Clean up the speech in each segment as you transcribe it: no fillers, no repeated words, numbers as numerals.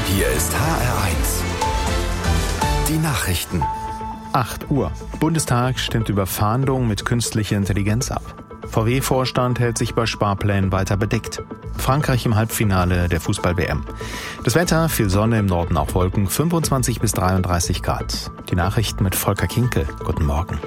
Hier ist HR1. Die Nachrichten. 8 Uhr. Bundestag stimmt über Fahndung mit künstlicher Intelligenz ab. VW-Vorstand hält sich bei Sparplänen weiter bedeckt. Frankreich im Halbfinale der Fußball-WM. Das Wetter, viel Sonne, im Norden auch Wolken, 25 bis 33 Grad. Die Nachrichten mit Volker Kinkel. Guten Morgen.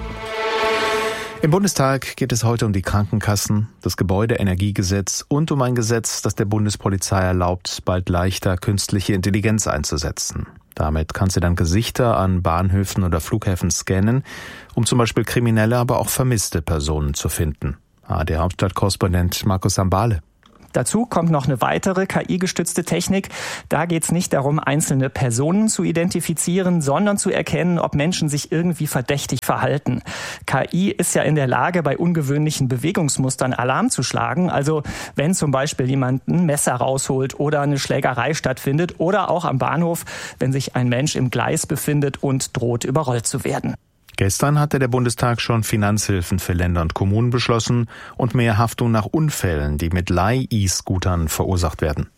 Im Bundestag geht es heute um die Krankenkassen, das Gebäudeenergiegesetz und um ein Gesetz, das der Bundespolizei erlaubt, bald leichter künstliche Intelligenz einzusetzen. Damit kann sie dann Gesichter an Bahnhöfen oder Flughäfen scannen, um zum Beispiel kriminelle, aber auch vermisste Personen zu finden. ARD-Hauptstadtkorrespondent Markus Sambale. Dazu kommt noch eine weitere KI-gestützte Technik. Da geht es nicht darum, einzelne Personen zu identifizieren, sondern zu erkennen, ob Menschen sich irgendwie verdächtig verhalten. KI ist ja in der Lage, bei ungewöhnlichen Bewegungsmustern Alarm zu schlagen. Also wenn zum Beispiel jemand ein Messer rausholt oder eine Schlägerei stattfindet oder auch am Bahnhof, wenn sich ein Mensch im Gleis befindet und droht, überrollt zu werden. Gestern hatte der Bundestag schon Finanzhilfen für Länder und Kommunen beschlossen und mehr Haftung nach Unfällen, die mit Leih-E-Scootern verursacht werden.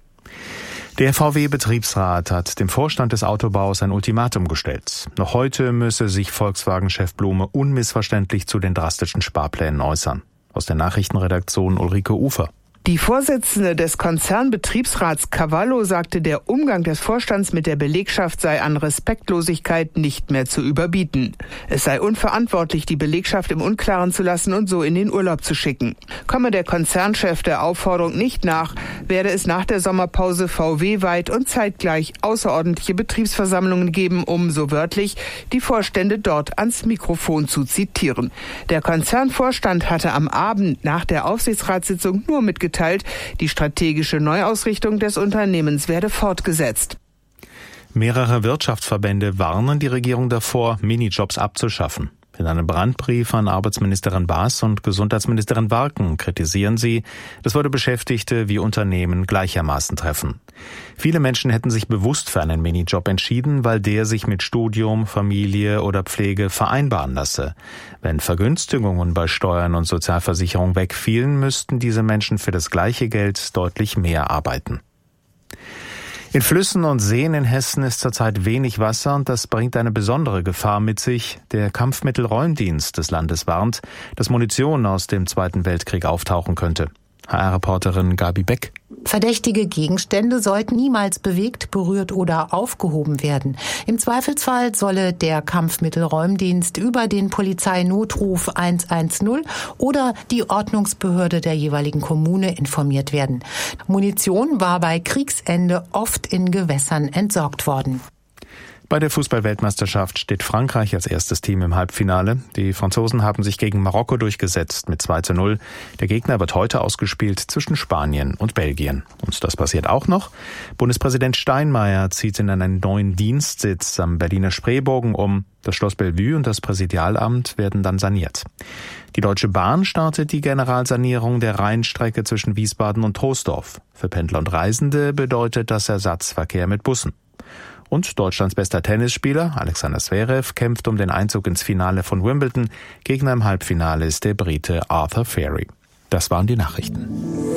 Der VW-Betriebsrat hat dem Vorstand des Autobaus ein Ultimatum gestellt. Noch heute müsse sich Volkswagen-Chef Blume unmissverständlich zu den drastischen Sparplänen äußern. Aus der Nachrichtenredaktion Ulrike Ufer. Die Vorsitzende des Konzernbetriebsrats Cavallo sagte, der Umgang des Vorstands mit der Belegschaft sei an Respektlosigkeit nicht mehr zu überbieten. Es sei unverantwortlich, die Belegschaft im Unklaren zu lassen und so in den Urlaub zu schicken. Komme der Konzernchef der Aufforderung nicht nach, werde es nach der Sommerpause VW-weit und zeitgleich außerordentliche Betriebsversammlungen geben, um, so wörtlich, die Vorstände dort ans Mikrofon zu zitieren. Der Konzernvorstand hatte am Abend nach der Aufsichtsratssitzung nur mitgeteilt, die strategische Neuausrichtung des Unternehmens werde fortgesetzt. Mehrere Wirtschaftsverbände warnen die Regierung davor, Minijobs abzuschaffen. In einem Brandbrief an Arbeitsministerin Baas und Gesundheitsministerin Warken kritisieren sie, das würde Beschäftigte wie Unternehmen gleichermaßen treffen. Viele Menschen hätten sich bewusst für einen Minijob entschieden, weil der sich mit Studium, Familie oder Pflege vereinbaren lasse. Wenn Vergünstigungen bei Steuern und Sozialversicherung wegfielen, müssten diese Menschen für das gleiche Geld deutlich mehr arbeiten. In Flüssen und Seen in Hessen ist zurzeit wenig Wasser und das bringt eine besondere Gefahr mit sich. Der Kampfmittelräumdienst des Landes warnt, dass Munition aus dem Zweiten Weltkrieg auftauchen könnte. HR-Reporterin Gabi Beck. Verdächtige Gegenstände sollten niemals bewegt, berührt oder aufgehoben werden. Im Zweifelsfall solle der Kampfmittelräumdienst über den Polizeinotruf 110 oder die Ordnungsbehörde der jeweiligen Kommune informiert werden. Munition war bei Kriegsende oft in Gewässern entsorgt worden. Bei der Fußball-Weltmeisterschaft steht Frankreich als erstes Team im Halbfinale. Die Franzosen haben sich gegen Marokko durchgesetzt mit 2:0. Der Gegner wird heute ausgespielt zwischen Spanien und Belgien. Und das passiert auch noch. Bundespräsident Steinmeier zieht in einen neuen Dienstsitz am Berliner Spreebogen um. Das Schloss Bellevue und das Präsidialamt werden dann saniert. Die Deutsche Bahn startet die Generalsanierung der Rheinstrecke zwischen Wiesbaden und Troisdorf. Für Pendler und Reisende bedeutet das Ersatzverkehr mit Bussen. Und Deutschlands bester Tennisspieler, Alexander Zverev, kämpft um den Einzug ins Finale von Wimbledon. Gegner im Halbfinale ist der Brite Arthur Fairy. Das waren die Nachrichten.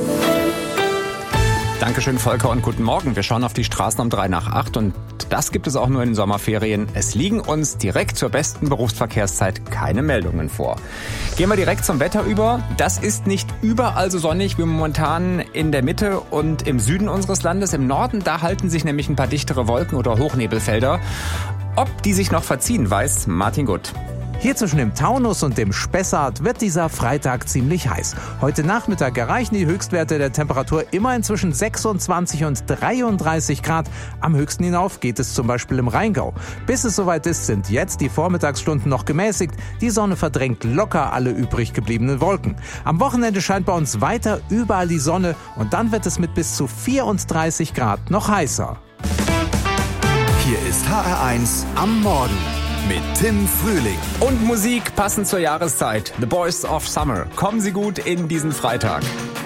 Dankeschön, Volker, und guten Morgen. Wir schauen auf die Straßen um 7:03 und das gibt es auch nur in den Sommerferien. Es liegen uns direkt zur besten Berufsverkehrszeit keine Meldungen vor. Gehen wir direkt zum Wetter über. Das ist nicht überall so sonnig wie momentan in der Mitte und im Süden unseres Landes. Im Norden, da halten sich nämlich ein paar dichtere Wolken oder Hochnebelfelder. Ob die sich noch verziehen, weiß Martin Gutt. Hier zwischen dem Taunus und dem Spessart wird dieser Freitag ziemlich heiß. Heute Nachmittag erreichen die Höchstwerte der Temperatur immerhin zwischen 26 und 33 Grad. Am höchsten hinauf geht es zum Beispiel im Rheingau. Bis es soweit ist, sind jetzt die Vormittagsstunden noch gemäßigt. Die Sonne verdrängt locker alle übrig gebliebenen Wolken. Am Wochenende scheint bei uns weiter überall die Sonne und dann wird es mit bis zu 34 Grad noch heißer. Hier ist HR1 am Morgen mit Tim Frühling. Und Musik passend zur Jahreszeit. The Boys of Summer. Kommen Sie gut in diesen Freitag.